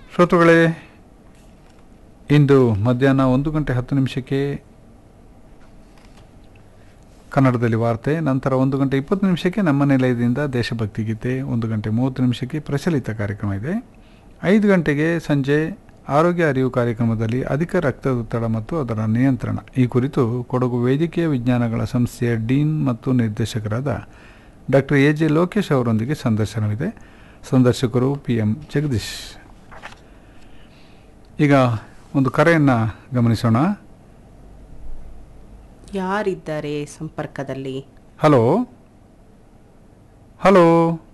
ಶ್ರೋತೃಗಳೇ, ಇಂದು ಮಧ್ಯಾಹ್ನ 1:10 ಕನ್ನಡದಲ್ಲಿ ವಾರ್ತೆ, ನಂತರ 1:20 ನಮ್ಮ ನಿಲಯದಿಂದ ದೇಶಭಕ್ತಿ ಗೀತೆ, 1:30 ಪ್ರಚಲಿತ ಕಾರ್ಯಕ್ರಮ ಇದೆ. 5 ಗಂಟೆಗೆ ಸಂಜೆ ಆರೋಗ್ಯ ಅರಿವು ಕಾರ್ಯಕ್ರಮದಲ್ಲಿ ಅಧಿಕ ರಕ್ತದೊತ್ತಡ ಮತ್ತು ಅದರ ನಿಯಂತ್ರಣ ಈ ಕುರಿತು ಕೊಡಗು ವೈದ್ಯಕೀಯ ವಿಜ್ಞಾನಗಳ ಸಂಸ್ಥೆಯ ಡೀನ್ ಮತ್ತು ನಿರ್ದೇಶಕರಾದ ಡಾಕ್ಟರ್ ಎ.ಜೆ. ಲೋಕೇಶ್ ಅವರೊಂದಿಗೆ ಸಂದರ್ಶನವಿದೆ. ಸಂದರ್ಶಕರು PM ಜಗದೀಶ್. ಈಗ ಒಂದು ಕರೆಯನ್ನು ಗಮನಿಸೋಣ. ಯಾರಿದ್ದಾರೆ ಸಂಪರ್ಕದಲ್ಲಿ? ಹಲೋ ಹಲೋ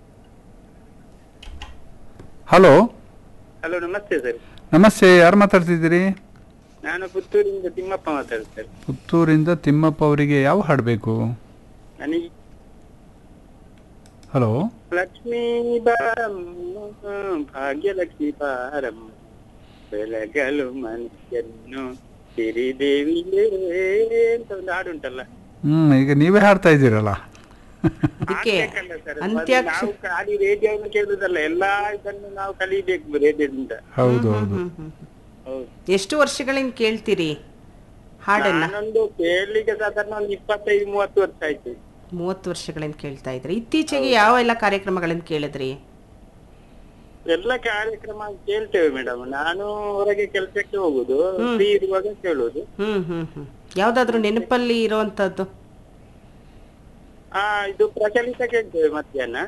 ಹಲೋ ಹಲೋ, ನಮಸ್ತೆ ಸರ್. ನಮಸ್ತೆ, ಯಾರು ಮಾತಾಡ್ತಿದ್ದೀರಿ? ನಾನು ಪುತ್ತೂರಿಂದ ತಿಮ್ಮಪ್ಪ ಮಾತಾಡ್ತೇನೆ. ಪುತ್ತೂರಿಂದ ತಿಮ್ಮಪ್ಪ ಅವರಿಗೆ ಯಾವ ಹಾಡಬೇಕು? ನನಗೆ ಹಲೋ. ಲಕ್ಷ್ಮೀ ಬಾರಮ್ಮ, ಭಾಗ್ಯಲಕ್ಷ್ಮಿ ಬಾರಮ್ಮ, ಬೆಳಗಲು ಮನುಷ್ಯನ್ನು ಸಿರಿದೇವಿಯೇ ಅಂತ ಒಂದು ಹಾಡುಂಟಲ್ಲ. ಈಗ ನೀವೇ ಹಾಡ್ತಾ ಇದ್ದೀರಲ್ಲ. ಅದಕ್ಕೆ ಹಾಡ್ಬೇಕಲ್ಲ ಸರ್, ನಾವು ಖಾಲಿ ರೇಡಿಯೋವನ್ನು ಕೇಳುದಲ್ಲ, ಎಲ್ಲಾ ಇದನ್ನು ನಾವು ಕಲಿಬೇಕು ರೇಡಿಯೋದಿಂದ. ಹೌದು ಹೌದು. ಹೌದು. ಎಷ್ಟು ವರ್ಷಗಳಿಂದ ಕೇಳ್ತೀರಿ ಹಾಡನ್ನ? ನಾನೊಂದು ಕೇಳಲಿಕ್ಕೆ ಸಾಧಾರಣ ಒಂದು 25-30 ವರ್ಷ ಆಯ್ತು. 30 ವರ್ಷಗಳಿಂದ ಕೇಳ್ತಾ ಇದ್ರಿ. ಇತ್ತೀಚೆಗೆ ಯಾವ ಎಲ್ಲ ಕಾರ್ಯಕ್ರಮಗಳಿಂದ ಕೇಳಿದ್ರಿ? ಎಲ್ಲ ಕಾರ್ಯಕ್ರಮ ಕೇಳ್ತೇವೆ ಮೇಡಮ್. ನಾನು ಹೊರಗೆ ಕೆಲಸಕ್ಕೆ ಹೋಗುದು, ಫ್ರೀ ಇರುವಾಗ ಕೇಳುದು. ಯಾವ್ದಾದ್ರು ನೆನಪಲ್ಲಿ ಇರುವಂತದ್ದು? ಇದು ಪ್ರಚಲಿತ ಕೇಳ್ತೇವೆ ಮಧ್ಯಾಹ್ನ.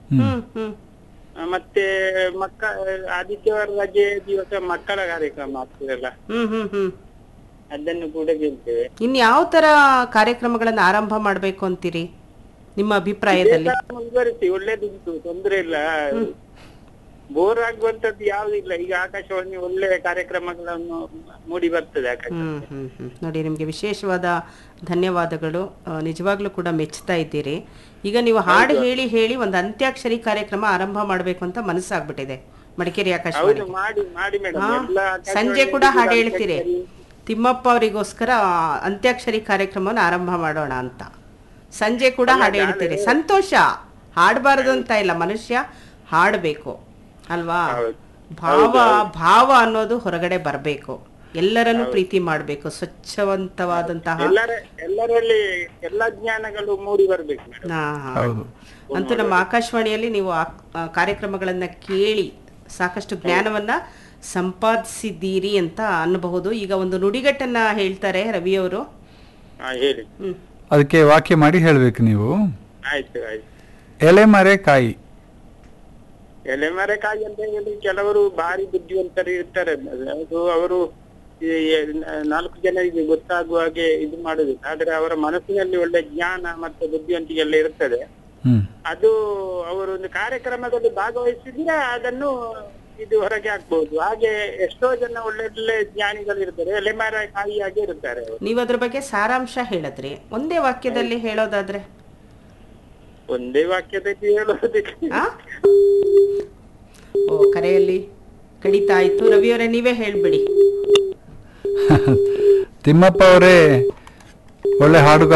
ಮತ್ತೆ ಆದಿತ್ಯವಾರ ರಜೆ ದಿವಸ ಮಕ್ಕಳ ಕಾರ್ಯಕ್ರಮ ಆಗ್ತದಲ್ಲ, ಅದನ್ನು ಕೂಡ ಕೇಳ್ತೇವೆ. ಇನ್ ಯಾವ ತರ ಕಾರ್ಯಕ್ರಮಗಳನ್ನ ಆರಂಭ ಮಾಡ್ಬೇಕು ಅಂತೀರಿ ನಿಮ್ಮ ಅಭಿಪ್ರಾಯದಲ್ಲಿ? ಮುಂದುವರಿಸಿ, ಒಳ್ಳೇದುಂಟು, ತೊಂದ್ರೆ ಇಲ್ಲ. ಬೋರ್ ಆಗುವಂತದ್ದು ಯಾವ್ದಿಲ್ಲ. ಈಗ ಆಕಾಶವಾಣಿ ಒಳ್ಳೆ ಕಾರ್ಯಕ್ರಮಗಳನ್ನು ಮೂಡಿ ಬರ್ತದೆ. ನೋಡಿ, ನಿಮ್ಗೆ ವಿಶೇಷವಾದ ಧನ್ಯವಾದಗಳು. ನಿಜವಾಗ್ಲೂ ಕೂಡ ಮೆಚ್ಚುತ್ತಾ ಇದ್ದೀರಿ. ಈಗ ನೀವು ಹಾಡು ಹೇಳಿ ಹೇಳಿ ಒಂದು ಅಂತ್ಯಾಕ್ಷರಿ ಕಾರ್ಯಕ್ರಮ ಆರಂಭ ಮಾಡ್ಬೇಕು ಅಂತ ಮನಸ್ಸಾಗ್ಬಿಟ್ಟಿದೆ ಮಡಿಕೇರಿ ಆಕಾಶವಾಣಿ. ಸಂಜೆ ಕೂಡ ಹಾಡು ಹೇಳ್ತೀರಿ. ತಿಮ್ಮಪ್ಪ ಅವರಿಗೋಸ್ಕರ ಅಂತ್ಯಾಕ್ಷರಿ ಕಾರ್ಯಕ್ರಮವನ್ನು ಆರಂಭ ಮಾಡೋಣ ಅಂತ ಸಂಜೆ ಕೂಡ ಹಾಡು ಹೇಳ್ತೀರಿ. ಸಂತೋಷ. ಹಾಡಬಾರದು ಅಂತ ಇಲ್ಲ, ಮನುಷ್ಯ ಹಾಡಬೇಕು ಅಲ್ವಾ? ಭಾವ ಅನ್ನೋದು ಹೊರಗಡೆ ಬರಬೇಕು. ಎಲ್ಲರನ್ನು ಪ್ರೀತಿ ಮಾಡಬೇಕು. ಸ್ವಚ್ಛವಂತವಾದಂತಹ ಎಲ್ಲರಲ್ಲಿ ಎಲ್ಲ ಜ್ಞಾನಗಳು ಮೂಡಿ ಬರಬೇಕು. ಅಂತೂ ನಮ್ಮ ಆಕಾಶವಾಣಿಯಲ್ಲಿ ನೀವು ಕಾರ್ಯಕ್ರಮಗಳನ್ನ ಕೇಳಿ ಸಾಕಷ್ಟು ಜ್ಞಾನವನ್ನ ಸಂಪಾದಿಸಿದ್ದೀರಿ ಅಂತ ಅನ್ನಬಹುದು. ಈಗ ಒಂದು ನುಡಿಗಟ್ಟನ್ನ ಹೇಳ್ತಾರೆ ರವಿಯವರು. ಅದಕ್ಕೆ ವಾಕ್ಯ ಮಾಡಿ ಹೇಳ್ಬೇಕು ನೀವು. ಆಯ್ತು ಆಯ್ತು. ಎಲೆಮರೆ ಕಾಯಿ. ಎಲೆಮರೆ ಕಾಯಿ ಅಂತ ಹೇಳಿ ಕೆಲವರು ಭಾರಿ ಬುದ್ಧಿವಂತರು ಇರ್ತಾರೆ. ಅದು ಅವರು 4 ಜನರಿಗೆ ಗೊತ್ತಾಗುವ ಹಾಗೆ ಇದು ಮಾಡುದು. ಆದ್ರೆ ಅವರ ಮನಸ್ಸಿನಲ್ಲಿ ಒಳ್ಳೆ ಜ್ಞಾನ ಮತ್ತೆ ಬುದ್ಧಿವಂತಿಕೆ ಎಲ್ಲ ಇರ್ತದೆ. ಅದು ಅವರು ಒಂದು ಕಾರ್ಯಕ್ರಮದಲ್ಲಿ ಭಾಗವಹಿಸಿದ್ರೆ ಅದನ್ನು ಇದು ಹೊರಗೆ ಹಾಕ್ಬಹುದು. ಹಾಗೆ ಎಷ್ಟೋ ಜನ ಒಳ್ಳೆ ಜ್ಞಾನಿಗಳು ಇರ್ತಾರೆ, ಎಲೆಮರೆ ಕಾಯಿಯಾಗಿ ಇರ್ತಾರೆ. ನೀವು ಅದ್ರ ಬಗ್ಗೆ ಸಾರಾಂಶ ಹೇಳಿದ್ರಿ. ಒಂದೇ ವಾಕ್ಯದಲ್ಲಿ ಹೇಳೋದಾದ್ರೆ? ಒಂದೇ ವಾಕ್ಯದಲ್ಲಿ ಹೇಳೋದಕ್ಕೆ ಕರೆಯಲ್ಲಿ ಕಡಿತ ಆಯ್ತು. ರವಿಯವರೇ, ನೀವೇ ಹೇಳ್ಬಿಡಿ. ತಿಮ್ಮಪ್ಪ ಅವರೇ ಒಳ್ಳೆ ಹಾಡುಗಾರ.